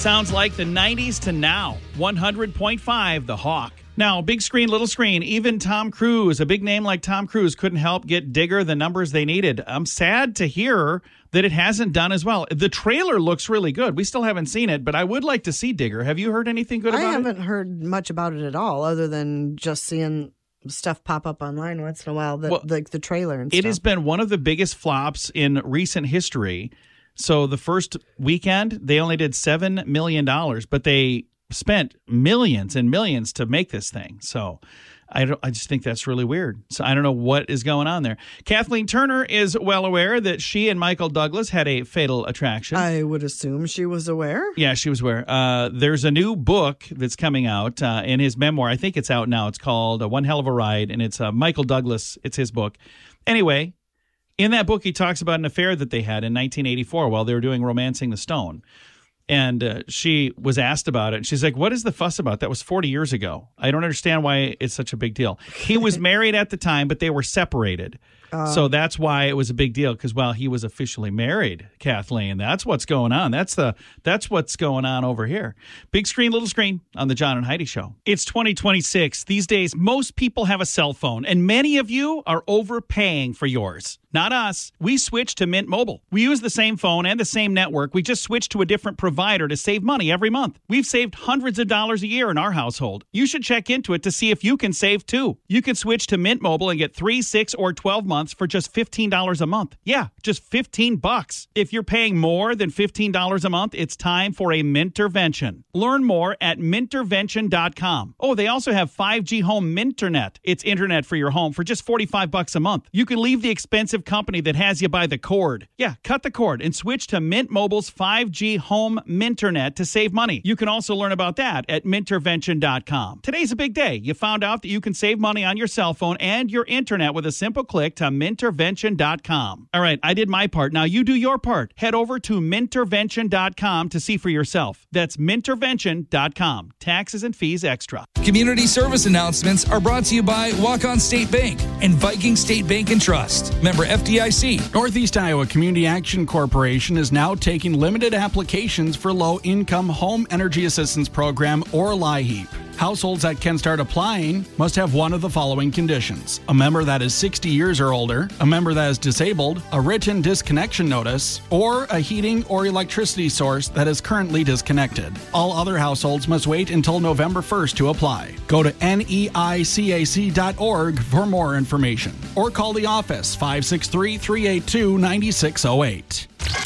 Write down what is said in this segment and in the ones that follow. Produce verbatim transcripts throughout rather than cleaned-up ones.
Sounds like the nineties to now. one hundred point five, The Hawk. Now, big screen, little screen, even Tom Cruise, a big name like Tom Cruise, couldn't help get Digger the numbers they needed. I'm sad to hear that it hasn't done as well. The trailer looks really good. We still haven't seen it, but I would like to see Digger. Have you heard anything good about it? I haven't it? heard much about it at all, other than just seeing stuff pop up online once in a while, the, well, like the trailer and stuff. It has been one of the biggest flops in recent history. So the first weekend, they only did seven million dollars, but they spent millions and millions to make this thing. So I don't, I just think that's really weird. So I don't know what is going on there. Kathleen Turner is well aware that she and Michael Douglas had a fatal attraction. I would assume she was aware. Yeah, she was aware. Uh, there's a new book that's coming out uh, in his memoir. I think it's out now. It's called uh, One Hell of a Ride, and it's uh, Michael Douglas. It's his book. Anyway, in that book, he talks about an affair that they had in nineteen eighty-four while they were doing Romancing the Stone. And uh, she was asked about it. And she's like, what is the fuss about? That was forty years ago. I don't understand why it's such a big deal. He was married at the time, but they were separated. Uh, so that's why it was a big deal, because, well, he was officially married, Kathleen. That's what's going on. That's the that's what's going on over here. Big screen, little screen on the John and Heidi Show. It's twenty twenty-six. These days, most people have a cell phone, and many of you are overpaying for yours. Not us. We switched to Mint Mobile. We use the same phone and the same network. We just switched to a different provider to save money every month. We've saved hundreds of dollars a year in our household. You should check into it to see if you can save too. You can switch to Mint Mobile and get three, six, or twelve months for just fifteen dollars a month. Yeah, just fifteen bucks. If you're paying more than fifteen dollars a month, it's time for a Mintervention. Learn more at Mintervention dot com. Oh, they also have five G Home Minternet. It's internet for your home for just forty-five bucks a month. You can leave the expensive company that has you by the cord. Yeah, cut the cord and switch to Mint Mobile's five G Home Minternet to save money. You can also learn about that at Mintervention dot com. Today's a big day. You found out that you can save money on your cell phone and your internet with a simple click to Mintervention dot com. All right, I did my part. Now you do your part. Head over to Mintervention dot com to see for yourself. That's Mintervention dot com. Taxes and fees extra. Community service announcements are brought to you by Walk-On State Bank and Viking State Bank and Trust. Member F D I C. Northeast Iowa Community Action Corporation is now taking limited applications for Low-Income Home Energy Assistance Program, or LIHEAP. Households that can start applying must have one of the following conditions: a member that is sixty years or older, a member that is disabled, a written disconnection notice, or a heating or electricity source that is currently disconnected. All other households must wait until November first to apply. Go to N E I C A C dot org for more information, or call the office five six three, three eight two, nine six zero eight.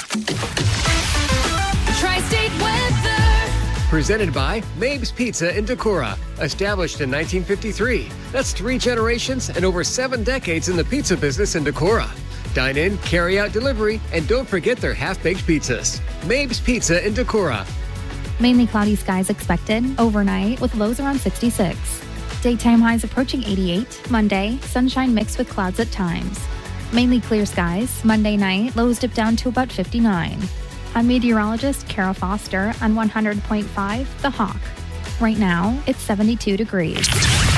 Tri-State weather. Presented by Mabe's Pizza in Decorah. Established in nineteen fifty-three. That's three generations and over seven decades in the pizza business in Decorah. Dine in, carry out delivery, and don't forget their half-baked pizzas. Mabe's Pizza in Decorah. Mainly cloudy skies expected overnight with lows around sixty-six. Daytime highs approaching eighty-eight. Monday, sunshine mixed with clouds at times. Mainly clear skies. Monday night, lows dip down to about fifty-nine. I'm meteorologist Kara Foster on one hundred point five The Hawk. Right now, it's seventy-two degrees.